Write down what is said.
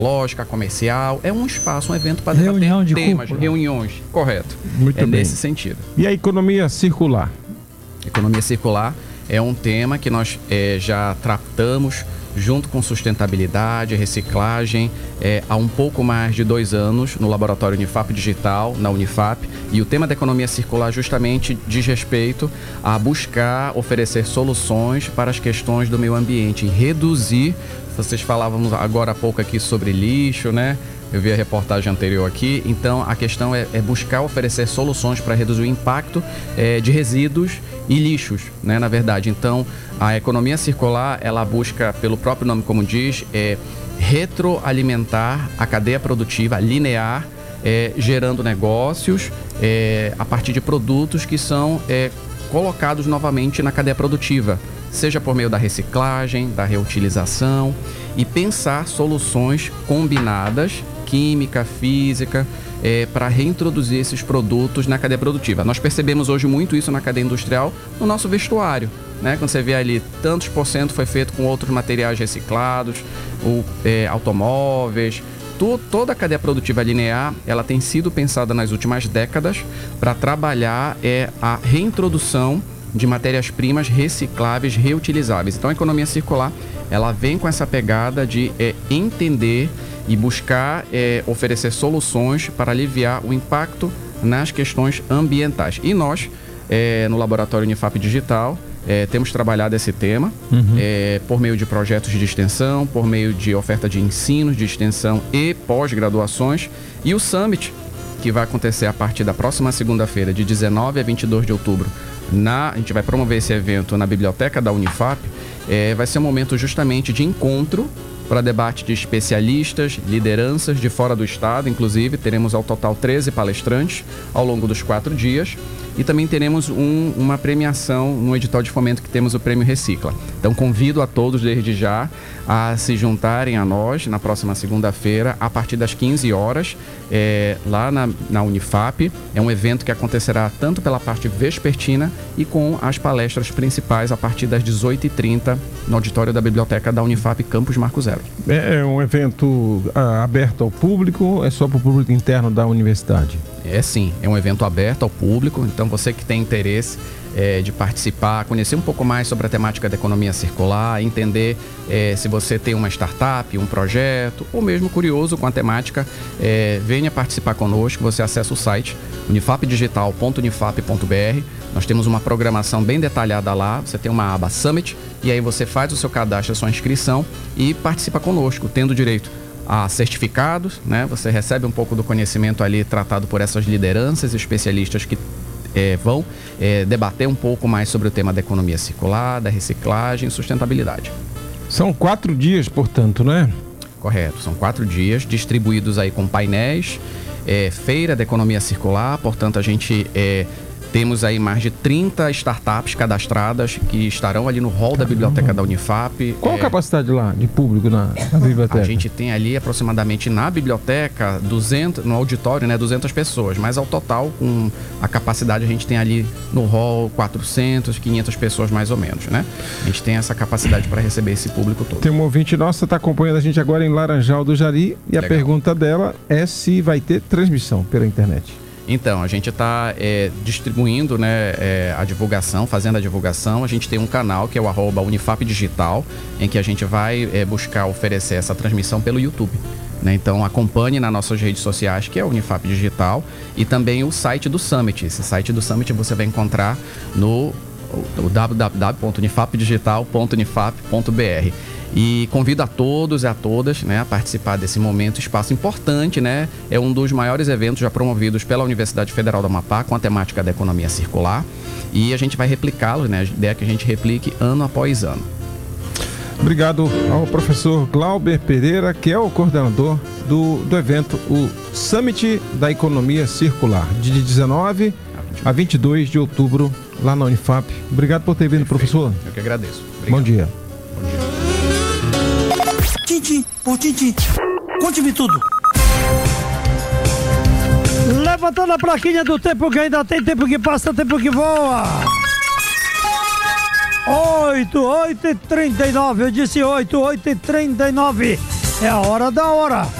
lógica, comercial, é um espaço, um evento para debater temas, reuniões, correto. Muito bem. Nesse sentido. E a economia circular? Economia circular é um tema que nós já tratamos junto com sustentabilidade, reciclagem, há um pouco mais de 2 anos no laboratório Unifap Digital, na Unifap, e o tema da economia circular justamente diz respeito a buscar oferecer soluções para as questões do meio ambiente, reduzir, vocês falavam agora há pouco aqui sobre lixo, né? Eu vi a reportagem anterior aqui, então a questão é buscar oferecer soluções para reduzir o impacto de resíduos e lixos, né, na verdade. Então, a economia circular, ela busca, pelo próprio nome como diz, retroalimentar a cadeia produtiva linear, gerando negócios a partir de produtos que são colocados novamente na cadeia produtiva, seja por meio da reciclagem, da reutilização, e pensar soluções combinadas, química, física, para reintroduzir esses produtos na cadeia produtiva. Nós percebemos hoje muito isso na cadeia industrial, no nosso vestuário, né? Quando você vê ali, tantos por cento foi feito com outros materiais reciclados, automóveis, toda a cadeia produtiva linear, ela tem sido pensada nas últimas décadas para trabalhar a reintrodução de matérias-primas recicláveis, reutilizáveis. Então, a economia circular, ela vem com essa pegada de entender e buscar oferecer soluções para aliviar o impacto nas questões ambientais. E nós, no Laboratório Unifap Digital, temos trabalhado esse tema por meio de projetos de extensão, por meio de oferta de ensinos de extensão e pós-graduações. E o Summit, que vai acontecer a partir da próxima segunda-feira, de 19 a 22 de outubro, a gente vai promover esse evento na biblioteca da Unifap. Vai ser um momento justamente de encontro para debate de especialistas, lideranças de fora do estado. Inclusive, teremos ao total 13 palestrantes ao longo dos 4 dias. E também teremos uma premiação no edital de fomento, que temos o Prêmio Recicla. Então, convido a todos desde já a se juntarem a nós na próxima segunda-feira, a partir das 15 horas, lá na Unifap. É um evento que acontecerá tanto pela parte vespertina e com as palestras principais a partir das 18h30 no auditório da Biblioteca da Unifap, Campus Marco Zero. É um evento aberto ao público, é só para o público interno da universidade? Sim, é um evento aberto ao público, então você que tem interesse de participar, conhecer um pouco mais sobre a temática da economia circular, entender se você tem uma startup, um projeto, ou mesmo curioso com a temática, venha participar conosco. Você acessa o site unifapdigital.unifap.br. Nós temos uma programação bem detalhada lá, você tem uma aba Summit, e aí você faz o seu cadastro, a sua inscrição e participa conosco, tendo direito a certificados, né? Você recebe um pouco do conhecimento ali tratado por essas lideranças e especialistas que vão debater um pouco mais sobre o tema da economia circular, da reciclagem e sustentabilidade. São 4 dias, portanto, né? Correto, são 4 dias distribuídos aí com painéis, feira da economia circular, portanto a gente temos aí mais de 30 startups cadastradas que estarão ali no hall da biblioteca da Unifap. Qual a capacidade lá de público na biblioteca? A gente tem ali aproximadamente na biblioteca 200, no auditório, né, 200 pessoas, mas ao total, com a capacidade, a gente tem ali no hall 400, 500 pessoas mais ou menos, né? A gente tem essa capacidade para receber esse público todo. Tem uma ouvinte nossa, está acompanhando a gente agora em Laranjal do Jari, e a pergunta dela é se vai ter transmissão pela internet. Então, a gente está distribuindo, né, a divulgação, fazendo a divulgação. A gente tem um canal que é o @Unifap Digital, em que a gente vai buscar oferecer essa transmissão pelo YouTube, né? Então, acompanhe nas nossas redes sociais, que é o Unifap Digital, e também o site do Summit. Esse site do Summit você vai encontrar no www.unifapdigital.unifap.br. E convido a todos e a todas, né, a participar desse momento, espaço importante, né? É um dos maiores eventos já promovidos pela Universidade Federal do Amapá com a temática da economia circular. E a gente vai replicá-lo, né? A ideia é que a gente replique ano após ano. Obrigado ao professor Glauber Pereira, que é o coordenador do evento, o Summit da Economia Circular, de 19 a 22 de outubro, lá na Unifap. Obrigado por ter vindo, professor. Eu que agradeço. Obrigado. Bom dia. Bom dia. Tintim, por tintim, conte-me tudo. Levantando a plaquinha do tempo que ainda tem, tempo que passa, tempo que voa. 8h39, eu disse 8h39. É a hora da hora.